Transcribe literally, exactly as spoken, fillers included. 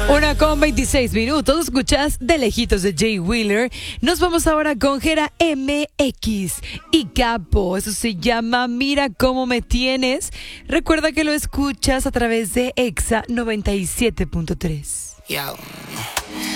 Una con veintiséis minutos, escuchas de lejitos de Jay Wheeler. Nos vamos ahora con Jera M X y Capo. Eso se llama Mira Cómo Me Tienes. Recuerda que lo escuchas a través de Exa noventa y siete punto tres. Yo.